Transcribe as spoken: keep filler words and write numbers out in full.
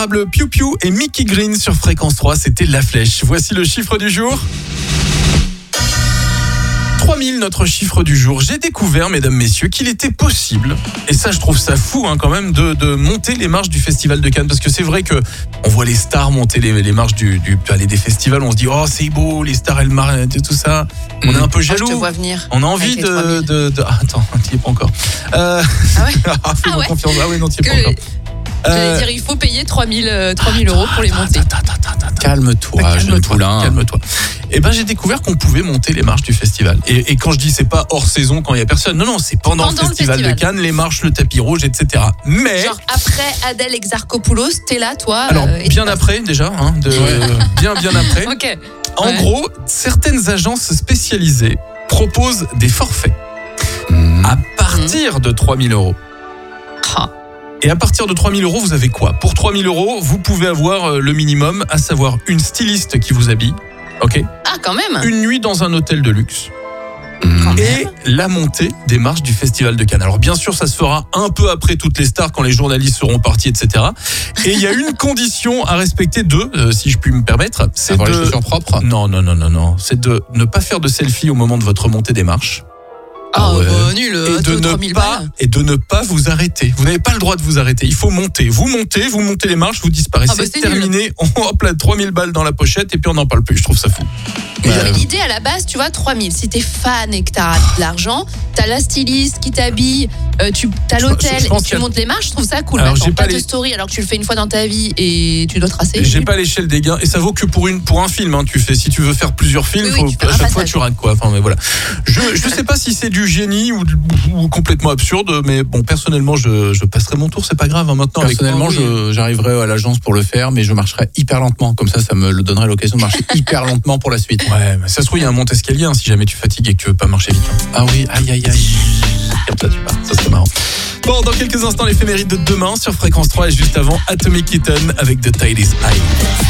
Piu Piu et Mickey Green sur Fréquence trois, c'était La Flèche. Voici le chiffre du jour. trois mille, notre chiffre du jour. J'ai découvert, mesdames, messieurs, qu'il était possible, et ça je trouve ça fou hein, quand même, de, de monter les marches du Festival de Cannes. Parce que c'est vrai que on voit les stars monter les, les marches du, du palais des festivals, on se dit oh c'est beau, les stars elles marchent, tout ça. On est un peu jaloux. Oh, je te vois venir. On a envie de, de, de... Ah, attends, tu n'y es pas encore. Euh... Ah ouais ah, fais-moi ah ouais confiance. Ah oui, non, tu n'y es que pas encore. J'allais Euh... dire, il faut payer trois mille euros pour les monter. Attends, attends, attends, attends. Calme-toi, Calme-toi, jeune poulain. calme-toi. Et ben j'ai découvert qu'on pouvait monter les marches du festival. Et, et quand je dis c'est pas hors saison quand il y a personne, non non, c'est pendant, Pendant le, festival le festival de Cannes, les marches, le tapis rouge, et cetera. Mais Genre après Adèle Exarchopoulos, t'es là toi. alors euh, et bien tu après déjà, hein, de, euh, bien bien après. passes. Ok. En Ouais. gros, certaines agences spécialisées proposent des forfaits Mmh. à partir de trois mille euros. Ah. Et à partir de trois mille euros, vous avez quoi? Pour trois mille euros, vous pouvez avoir le minimum, à savoir une styliste qui vous habille, ok, Ah, quand même. une nuit dans un hôtel de luxe Mmh. et la montée des marches du Festival de Cannes. Alors bien sûr, ça se fera un peu après toutes les stars, quand les journalistes seront partis, et cetera. Et il y a une condition à respecter d'eux, euh, si je puis me permettre, c'est Avoir les de... chaussures propres. Non, non, non, non, non. C'est de ne pas faire de selfie au moment de votre montée des marches. Ah, ouais. bah, nul. Et de, trois ne mille pas, balles. et de ne pas vous arrêter. Vous n'avez pas le droit de vous arrêter. Il faut monter. Vous montez, vous montez les marches, vous disparaissez. Ah bah, c'est terminé. Hop là, trois mille balles dans la pochette et puis on n'en parle plus. Je trouve ça fou. Mais l'idée à la base, tu vois, trois mille. Si t'es fan et que t'as de l'argent, t'as la styliste qui t'habille, euh, tu t'as Je- l'hôtel je pense et qu'il y tu a- montes les marches, je trouve ça cool. Alors, Maintenant, j'ai pas pas de les- story alors que tu le fais une fois dans ta vie et tu dois tracer. J'ai pas l'échelle des gains et ça vaut que pour une pour un film. Hein, tu fais si tu veux faire plusieurs films, Oui, oui, faut, tu fais à un chaque fois passage. tu rates quoi. Enfin mais voilà. Je je sais pas si c'est du génie ou, ou complètement absurde, mais bon personnellement je je passerai mon tour. C'est pas grave hein, maintenant. avec Personnellement, moi, oui. je, j'arriverai à l'agence pour le faire, mais je marcherai hyper lentement. Comme ça, ça me le donnerait l'occasion de marcher hyper lentement pour la suite. Ouais, mais ça se trouve il y a un monte-escalier hein, si jamais tu fatigues et que tu veux pas marcher vite. Hein. Ah oui, aïe, aïe, aïe. Comme ça tu pars. Ça serait marrant. Bon, dans quelques instants l'éphéméride de demain sur Fréquence trois et juste avant Atomic Kitten avec The Tide Is High.